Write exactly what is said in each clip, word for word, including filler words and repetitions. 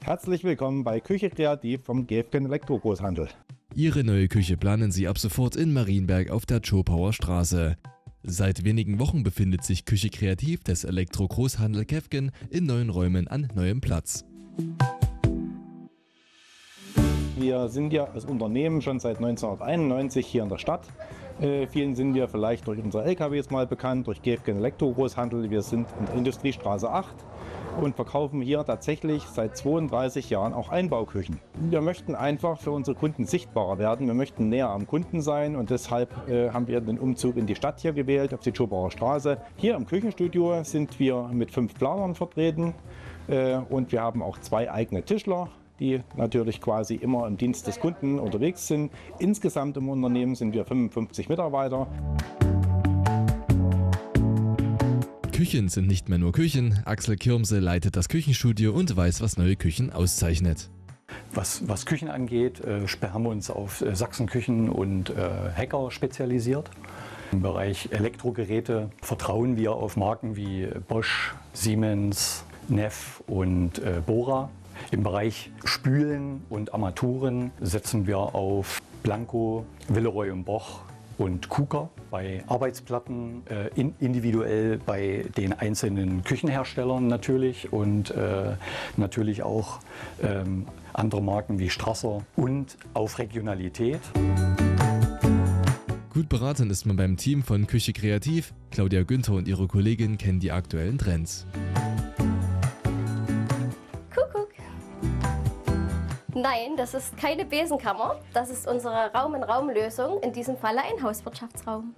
Herzlich willkommen bei Küche Kreativ vom Gefgen Elektrogroßhandel. Ihre neue Küche planen Sie ab sofort in Marienberg auf der Zschopauer Straße. Seit wenigen Wochen befindet sich Küche Kreativ des Elektrogroßhandel Gefgen in neuen Räumen an neuem Platz. Wir sind ja als Unternehmen schon seit neunzehnhunderteinundneunzig hier in der Stadt. Äh, vielen sind wir vielleicht durch unsere L K Ws mal bekannt, durch Gefgen Elektrogroßhandel. Wir sind in der Industriestraße acht und verkaufen hier tatsächlich seit zweiunddreißig Jahren auch Einbauküchen. Wir möchten einfach für unsere Kunden sichtbarer werden. Wir möchten näher am Kunden sein und deshalb äh, haben wir den Umzug in die Stadt hier gewählt, auf die Zschopauer Straße. Hier im Küchenstudio sind wir mit fünf Planern vertreten äh, und wir haben auch zwei eigene Tischler, die natürlich quasi immer im Dienst des Kunden unterwegs sind. Insgesamt im Unternehmen sind wir fünfundfünfzig Mitarbeiter. Küchen sind nicht mehr nur Küchen. Axel Kirmse leitet das Küchenstudio und weiß, was neue Küchen auszeichnet. Was, was Küchen angeht, äh, haben wir uns auf äh, Sachsenküchen und äh, Hacker spezialisiert. Im Bereich Elektrogeräte vertrauen wir auf Marken wie Bosch, Siemens, Neff und äh, Bora. Im Bereich Spülen und Armaturen setzen wir auf Blanco, Villeroy und Boch und Kuka. Bei Arbeitsplatten äh, in, individuell bei den einzelnen Küchenherstellern natürlich und äh, natürlich auch ähm, andere Marken wie Strasser und auf Regionalität. Gut beraten ist man beim Team von Küche Kreativ. Claudia Günther und ihre Kollegin kennen die aktuellen Trends. Nein, das ist keine Besenkammer. Das ist unsere Raum-in-Raum-Lösung, in diesem Falle ein Hauswirtschaftsraum.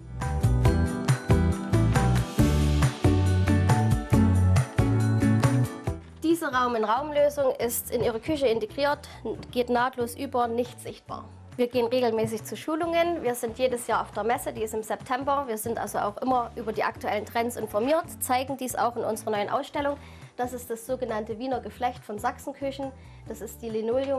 Diese Raum-in-Raum-Lösung ist in Ihre Küche integriert, geht nahtlos über, nicht sichtbar. Wir gehen regelmäßig zu Schulungen. Wir sind jedes Jahr auf der Messe, die ist im September. Wir sind also auch immer über die aktuellen Trends informiert, zeigen dies auch in unserer neuen Ausstellung. Das ist das sogenannte Wiener Geflecht von Sachsenküchen. Das ist die Linoleum